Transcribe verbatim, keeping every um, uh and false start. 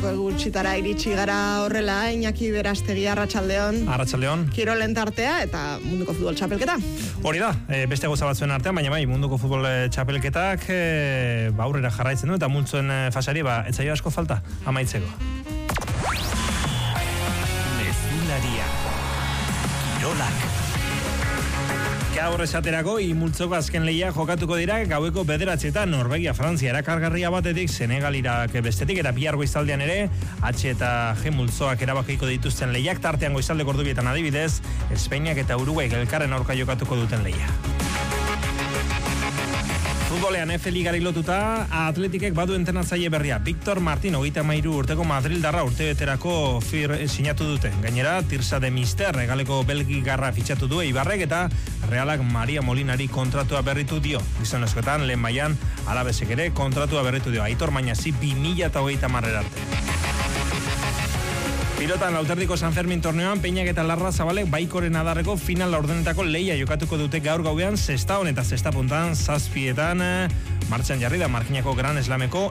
Gutxitara iritsi gara horrela, Iñaki Berastegi, arratsaldeon. Arratsaldeon. Kirolen tartea eta munduko futbol txapelketa. Hori da, e, beste gauza batzuen artean, baina bai, munduko futbol txapelketak e, ba, aurrera jarraitzen du eta multzoen fasari, ba, etzaio asko falta, amaitzeko. Mezularia. Kirolak. Gaur esaterako imultzoko azken lehia jokatuko dira gaueko bederatzietan Norvegia, Frantzia erakargarria batetik, Senegalirak bestetik eta bihar goizaldean ere H eta G multzoak erabakiko dituzten lehiak tartean goizaldeko ordubietan adibidez Espainiak eta Uruguaik elkarren aurka jokatuko duten lehia. Futbolean F Ligari lotuta Atletikek badu entrenatzaile berria. Victor Martin, hogeita hamairu urteko Madrildarra urtebeterako fir sinatu dute. Gainera, Tirsa de Mister regaleko belgigarra fitxatu du Eibarrek eta Realak Maria Molinari kontratua berritu dio. Gizonezkoetan, lehen mailan Alabesek ere kontratua berritu dio. Aitor Mañasi bi mila hogeita hamar arte. Pilotan lauterdiko San Fermin torneoan Peñak eta Larra Zabalek baikoren adarreko final laurdenetako lehia jokatuko dute gaur gauean Sestaon eta Sesta puntan zazpietan martxan jarri da Markinako Gran Slameko